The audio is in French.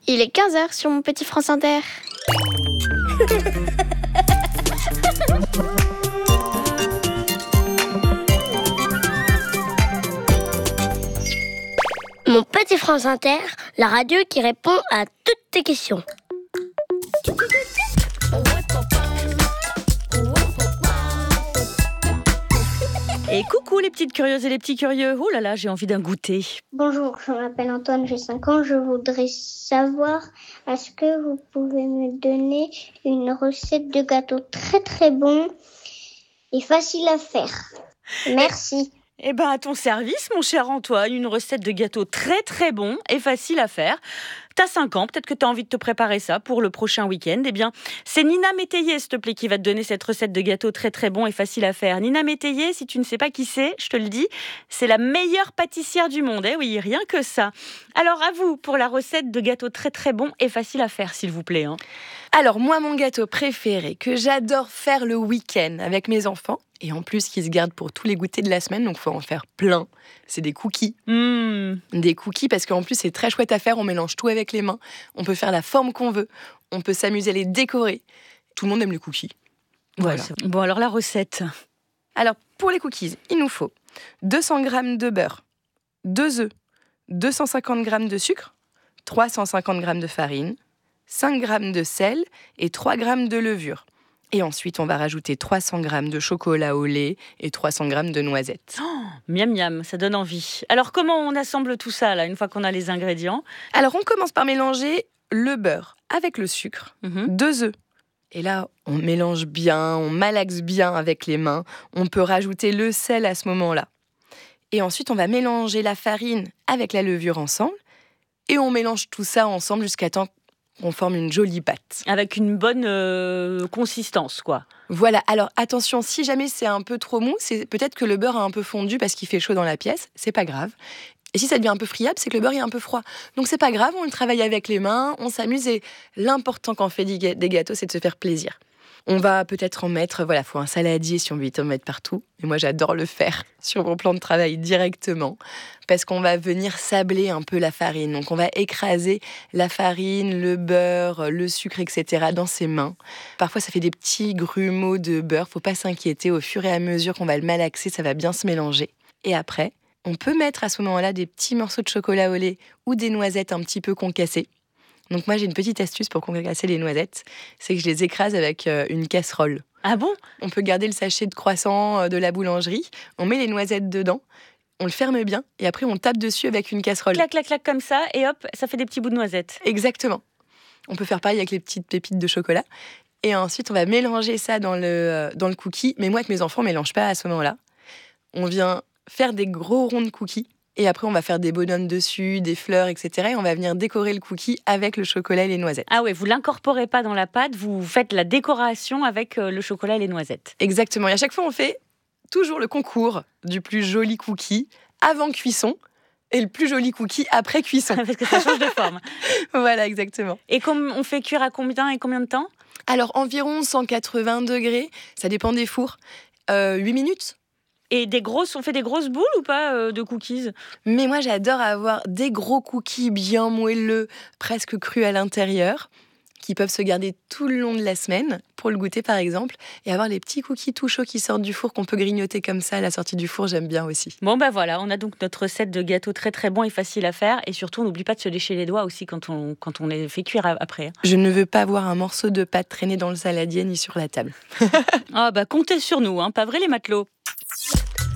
Il est 15h sur mon petit France Inter. Mon petit France Inter, la radio qui répond à toutes tes questions. Et coucou les petites curieuses et les petits curieux. Oh là là, j'ai envie d'un goûter. Bonjour, je m'appelle Antoine, j'ai 5 ans. Je voudrais savoir, est-ce que vous pouvez me donner une recette de gâteau très très bon et facile à faire? Merci. Eh ben, à ton service, mon cher Antoine, une recette de gâteau très très bon et facile à faire. T'as 5 ans, peut-être que t'as envie de te préparer ça pour le prochain week-end. Eh bien, c'est Nina Métayer, s'il te plaît, qui va te donner cette recette de gâteau très très bon et facile à faire. Nina Métayer, si tu ne sais pas qui c'est, je te le dis, c'est la meilleure pâtissière du monde. Eh oui, rien que ça. Alors, à vous pour la recette de gâteau très très bon et facile à faire, s'il vous plaît. Alors, moi, mon gâteau préféré, que j'adore faire le week-end avec mes enfants, et en plus qui se garde pour tous les goûters de la semaine, donc il faut en faire plein, c'est des cookies. Des cookies parce qu'en plus c'est très chouette à faire, on mélange tout avec les mains, on peut faire la forme qu'on veut, on peut s'amuser à les décorer. Tout le monde aime les cookies. Voilà. Bon, alors la recette. Alors, pour les cookies, il nous faut 200 g de beurre, 2 œufs, 250 g de sucre, 350 g de farine, 5 g de sel et 3 g de levure. Et ensuite, on va rajouter 300 g de chocolat au lait et 300 g de noisettes. Oh, miam miam, ça donne envie. Alors, comment on assemble tout ça, là, une fois qu'on a les ingrédients? Alors, on commence par mélanger le beurre avec le sucre, 2 œufs. Et là, on mélange bien, on malaxe bien avec les mains. On peut rajouter le sel à ce moment-là. Et ensuite, on va mélanger la farine avec la levure ensemble. Et on mélange tout ça ensemble jusqu'à temps qu'on forme une jolie pâte. Avec une bonne consistance, quoi. Voilà, alors attention, si jamais c'est un peu trop mou, c'est peut-être que le beurre a un peu fondu parce qu'il fait chaud dans la pièce, c'est pas grave. Et si ça devient un peu friable, c'est que le beurre est un peu froid. Donc c'est pas grave, on le travaille avec les mains, on s'amuse et l'important quand on fait des gâteaux, c'est de se faire plaisir. On va peut-être en mettre, voilà, faut un saladier si on veut en mettre partout. Et moi, j'adore le faire sur mon plan de travail directement parce qu'on va venir sabler un peu la farine. Donc, on va écraser la farine, le beurre, le sucre, etc. dans ses mains. Parfois, ça fait des petits grumeaux de beurre. Faut pas s'inquiéter. Au fur et à mesure qu'on va le malaxer, ça va bien se mélanger. Et après, on peut mettre à ce moment-là des petits morceaux de chocolat au lait ou des noisettes un petit peu concassées. Donc moi, j'ai une petite astuce pour concasser les noisettes, c'est que je les écrase avec une casserole. Ah bon? On peut garder le sachet de croissant de la boulangerie, on met les noisettes dedans, on le ferme bien, et après on tape dessus avec une casserole. Clac, clac, clac, comme ça, et hop, ça fait des petits bouts de noisettes. Exactement. On peut faire pareil avec les petites pépites de chocolat. Et ensuite, on va mélanger ça dans le cookie. Mais moi, avec mes enfants, on ne mélange pas à ce moment-là. On vient faire des gros ronds de cookies. Et après, on va faire des bonhommes dessus, des fleurs, etc. Et on va venir décorer le cookie avec le chocolat et les noisettes. Ah ouais, vous l'incorporez pas dans la pâte, vous faites la décoration avec le chocolat et les noisettes. Exactement. Et à chaque fois, on fait toujours le concours du plus joli cookie avant cuisson et le plus joli cookie après cuisson. Parce que ça change de forme. Voilà, exactement. Et on fait cuire à combien et combien de temps? Alors, environ 180 degrés, ça dépend des fours, 8 minutes. Et on fait des grosses boules ou pas de cookies? Mais moi, j'adore avoir des gros cookies bien moelleux, presque crus à l'intérieur, qui peuvent se garder tout le long de la semaine, pour le goûter par exemple, et avoir les petits cookies tout chauds qui sortent du four, qu'on peut grignoter comme ça à la sortie du four, j'aime bien aussi. Bon bah voilà, on a donc notre recette de gâteau très très bon et facile à faire, et surtout on n'oublie pas de se lécher les doigts aussi quand on les fait cuire après. Je ne veux pas voir un morceau de pâte traîner dans le saladier ni sur la table. Ah bah comptez sur nous, pas vrai les matelots?